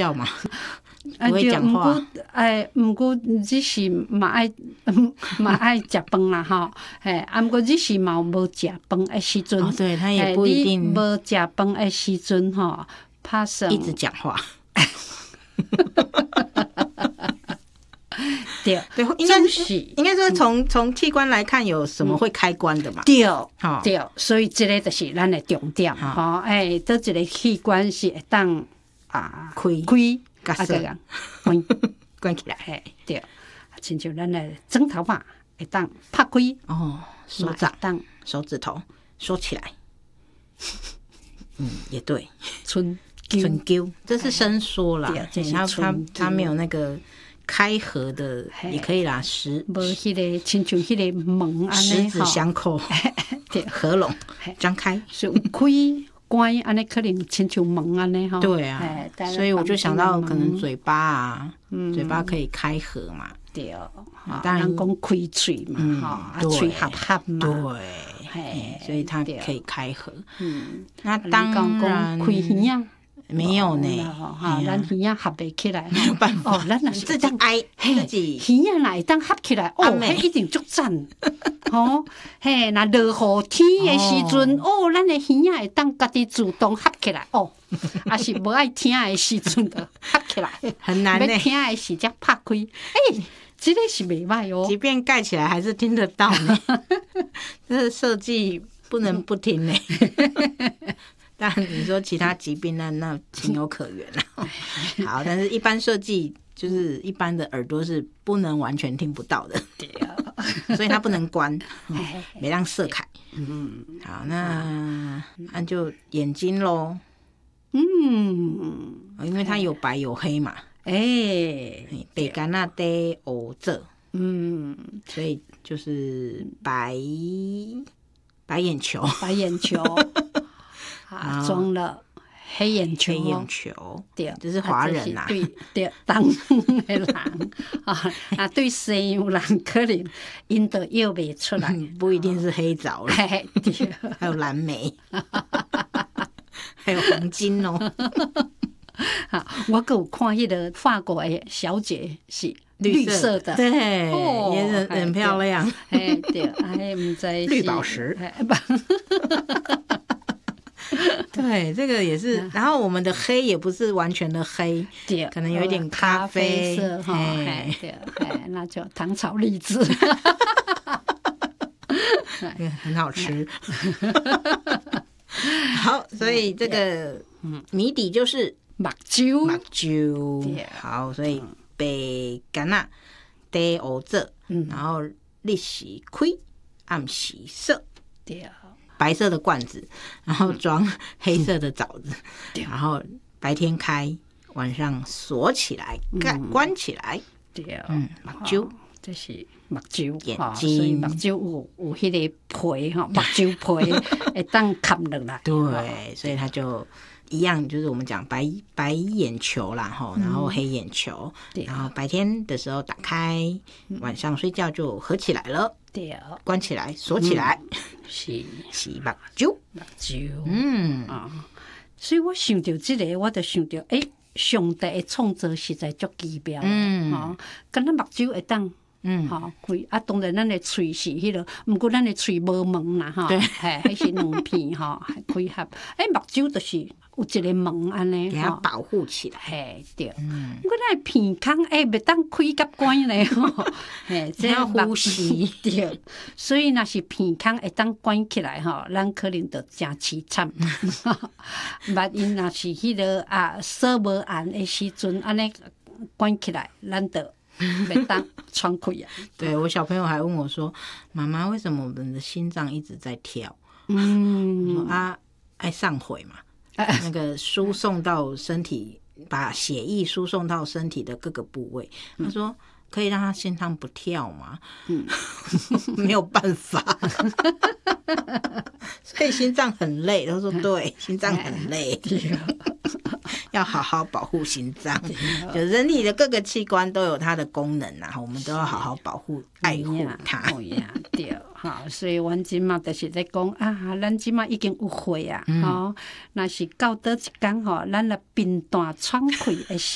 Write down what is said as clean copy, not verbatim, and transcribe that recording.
叫嘛，不会讲话。 不过只是嘛爱食饭啦吼，不过只是嘛无食饭的时阵， 哦，对他也不一定无食饭的时阵吼，拍算一直讲话。 对， 应该说从器官来看，有什么会开关的嘛？ 对，对，所以这个就是咱的重点。倒一个器官是会当开关起来。 对，亲像咱的枕头嘛，会当拍开。 哦，手掌、手指头收起来。也对。 春灸，这是伸缩啦。它没有那个开合的，也可以啦。 无迄个亲像迄个门安尼， 十指相扣，合拢，张开， 是开关安尼，可能亲像门安尼哈。 对啊，所以我就想到可能嘴巴啊，嘴巴可以开合嘛。 对，当然讲开嘴嘛，嘴合嘛。 对，所以它可以开合。那当然开耳啊。 没有呢， 咱耳仔合不起来， 没有办法。 咱若是自己挨自己， 耳仔来当合起来，迄一定足赞。那落雨天的时阵，咱的耳仔会当家己自动合起来，也是无爱听的时阵就合起来， 很难呢。 要听的时才拍开，这个是袂歹哦。 即便盖起来还是听得到呢。这设计不能不听呢。但你说其他疾病那情有可原啦。好，但是一般设计就是一般的耳朵是不能完全听不到的，所以它不能关，没让射开。好，那就眼睛咯。因为它有白有黑嘛。白干那得黑色。所以就是白眼球。白眼球。 装了黑眼球， 对，这是华人啦。 对，东方的人对西洋人可能因都要不出来， 不一定是黑枣啦，还有蓝莓，还有黄金哦。 我有看那个法国的小姐是绿色的， 对，也很漂亮。 对，不知绿宝石。对，这个也是。然后我们的黑也不是完全的黑，可能有一点咖啡色哈。那就糖炒栗子， 很好吃。好，所以这个谜底就是目睭。 好，所以白干啊，得黑色，然后日时开，暗时色。 对。 白色的罐子，然后装黑色的枣子，然后白天开，晚上锁起来，关起来。 对， 目睭， 这是目睭眼睛， 所以目睭有迄个皮目睭皮会当砍落来。 对，所以它就一样，就是我们讲白眼球啦，然后黑眼球，然后白天的时候打开，晚上睡觉就合起来了。对，关起来，锁起来，是目睭。 所以我想到这个，我就想到，上帝的创造实在足奇妙的，敢若目睭会当。开当然咱的喙是迄个，不过咱的喙无门啦，对，迄是两片开合。目睭就是有一个门安尼， 给它保护起来。对，我那鼻孔袂当开甲关咧， 这要呼吸。 对，所以若是鼻孔会当关起来咱可能就真凄惨。万一若是迄个锁无按的时阵，安尼关起来，咱就。没当窗开啊！ 对，我小朋友还问我说：“妈妈，为什么我们的心脏一直在跳？”我说爱上回嘛，那个输送到身体，把血液输送到身体的各个部位。他说：“可以让他心脏不跳吗？”没有办法，所以心脏很累。他说：“对，心脏很累。”要好好保护心脏，就人体的各个器官都有它的功能啊，我们都要好好保护、爱护它。 对，所以阮即马就是在讲咱即马已经有血啊，若是到倒一天咱若病弹喘气的时